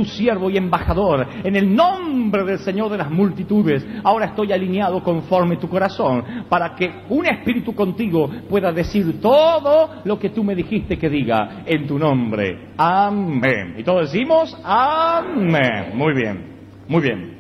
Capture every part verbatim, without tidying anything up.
tu siervo y embajador, en el nombre del Señor de las multitudes. Ahora estoy alineado conforme tu corazón, para que un espíritu contigo pueda decir todo lo que tú me dijiste que diga en tu nombre. Amén. Y todos decimos amén. Muy bien, muy bien.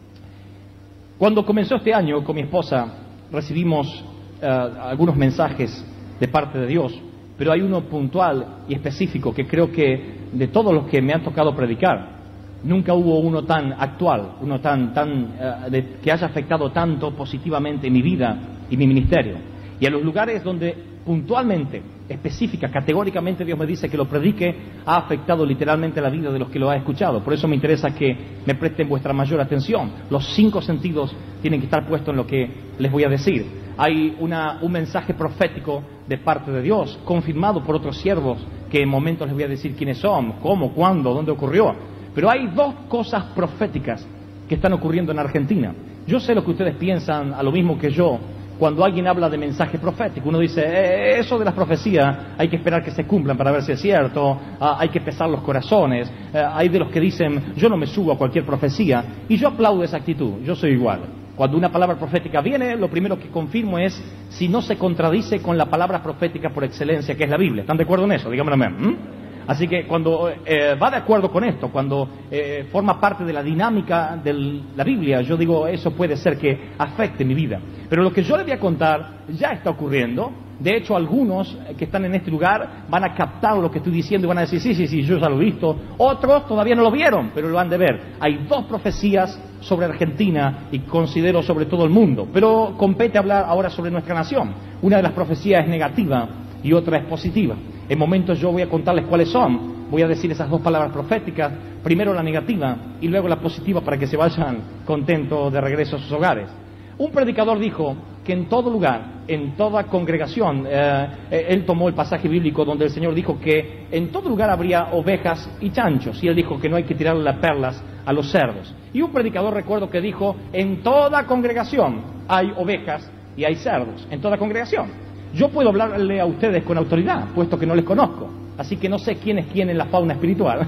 Cuando comenzó este año con mi esposa, recibimos uh, algunos mensajes de parte de Dios, pero hay uno puntual y específico que creo que de todos los que me han tocado predicar, nunca hubo uno tan actual, uno tan, tan uh, de, que haya afectado tanto positivamente mi vida y mi ministerio. Y a los lugares donde puntualmente, específica, categóricamente Dios me dice que lo predique, ha afectado literalmente la vida de los que lo han escuchado. Por eso me interesa que me presten vuestra mayor atención. Los cinco sentidos tienen que estar puestos en lo que les voy a decir. Hay una, un mensaje profético de parte de Dios, confirmado por otros siervos, que en momentos les voy a decir quiénes son, cómo, cuándo, dónde ocurrió. Pero hay dos cosas proféticas que están ocurriendo en Argentina. Yo sé lo que ustedes piensan, a lo mismo que yo, cuando alguien habla de mensaje profético. Uno dice, eh, eso de las profecías hay que esperar que se cumplan para ver si es cierto, ah, hay que pesar los corazones, eh, hay de los que dicen, yo no me subo a cualquier profecía, y yo aplaudo esa actitud, yo soy igual. Cuando una palabra profética viene, lo primero que confirmo es si no se contradice con la palabra profética por excelencia, que es la Biblia. ¿Están de acuerdo en eso? Díganme amén. ¿Mm? Así que cuando eh, va de acuerdo con esto, cuando eh, forma parte de la dinámica de la Biblia, yo digo, eso puede ser que afecte mi vida. Pero lo que yo les voy a contar ya está ocurriendo. De hecho, algunos que están en este lugar van a captar lo que estoy diciendo y van a decir, sí, sí, sí, yo ya lo he visto. Otros todavía no lo vieron, pero lo han de ver. Hay dos profecías sobre Argentina y considero sobre todo el mundo. Pero compete hablar ahora sobre nuestra nación. Una de las profecías es negativa y otra es positiva. En momentos yo voy a contarles cuáles son. Voy a decir esas dos palabras proféticas. Primero la negativa y luego la positiva para que se vayan contentos de regreso a sus hogares. Un predicador dijo que en todo lugar, en toda congregación, eh, él tomó el pasaje bíblico donde el Señor dijo que en todo lugar habría ovejas y chanchos, y él dijo que no hay que tirarle las perlas a los cerdos. Y un predicador, recuerdo, que dijo, en toda congregación hay ovejas y hay cerdos, en toda congregación. Yo puedo hablarle a ustedes con autoridad, puesto que no les conozco, así que no sé quién es quién en la fauna espiritual.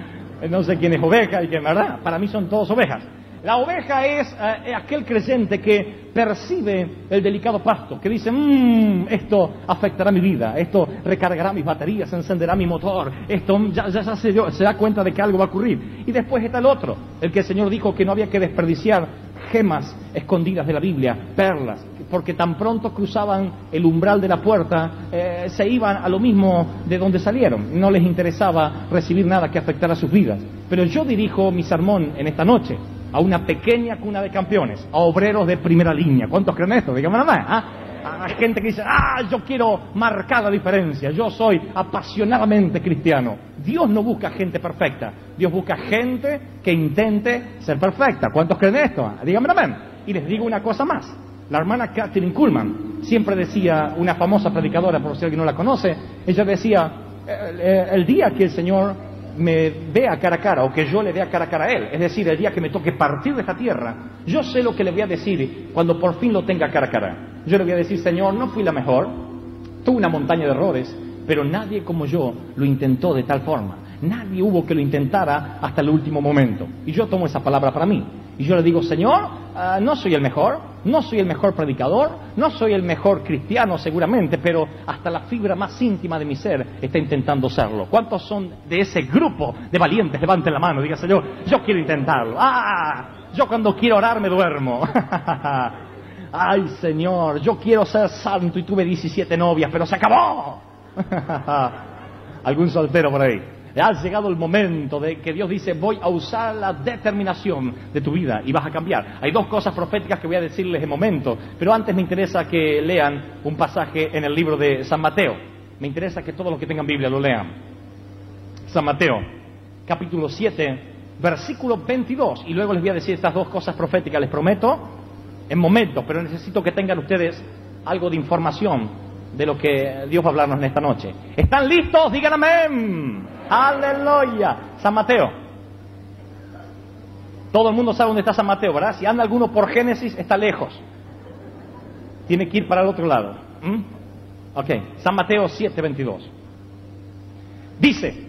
No sé quién es oveja y quién, ¿verdad? Para mí son todos ovejas. La oveja es eh, aquel creyente que percibe el delicado pasto, que dice, mmm, esto afectará mi vida, esto recargará mis baterías, encenderá mi motor, esto ya, ya, ya se, dio, se da cuenta de que algo va a ocurrir. Y después está el otro, el que el Señor dijo que no había que desperdiciar gemas escondidas de la Biblia, perlas, porque tan pronto cruzaban el umbral de la puerta, eh, se iban a lo mismo de donde salieron. No les interesaba recibir nada que afectara sus vidas. Pero yo dirijo mi sermón en esta noche a una pequeña cuna de campeones, a obreros de primera línea. ¿Cuántos creen esto? Díganme nada más. ¿Ah? A gente que dice, ah, yo quiero marcar la diferencia, yo soy apasionadamente cristiano. Dios no busca gente perfecta, Dios busca gente que intente ser perfecta. ¿Cuántos creen esto? Díganme amén. Y les digo una cosa más. La hermana Kathryn Kuhlman siempre decía, una famosa predicadora, por si alguien no la conoce, ella decía, el, el día que el Señor me vea cara a cara, o que yo le vea cara a cara a Él, es decir, el día que me toque partir de esta tierra, yo sé lo que le voy a decir cuando por fin lo tenga cara a cara. Yo le voy a decir, Señor, no fui la mejor, tuve una montaña de errores, pero nadie como yo lo intentó de tal forma. Nadie hubo que lo intentara hasta el último momento. Y yo tomo esa palabra para mí. Y yo le digo, Señor, uh, no soy el mejor, no soy el mejor predicador, no soy el mejor cristiano seguramente, pero hasta la fibra más íntima de mi ser está intentando serlo. ¿Cuántos son de ese grupo de valientes? Levanten la mano, diga, Señor, yo quiero intentarlo. ¡Ah! Yo cuando quiero orar me duermo. ¡Ay, Señor! Yo quiero ser santo y tuve diecisiete novias, pero se acabó. ¿Algún soltero por ahí? Ha llegado el momento de que Dios dice, voy a usar la determinación de tu vida y vas a cambiar. Hay dos cosas proféticas que voy a decirles en momento, pero antes me interesa que lean un pasaje en el libro de San Mateo. Me interesa que todos los que tengan Biblia lo lean. San Mateo, capítulo siete, versículo veintidós. Y luego les voy a decir estas dos cosas proféticas, les prometo, en momento, pero necesito que tengan ustedes algo de información de lo que Dios va a hablarnos en esta noche. ¿Están listos? Digan amén. Aleluya. San Mateo. Todo el mundo sabe dónde está San Mateo, ¿verdad? Si anda alguno por Génesis, está lejos. Tiene que ir para el otro lado. ¿Mm? Ok. San Mateo siete veintidós. Dice,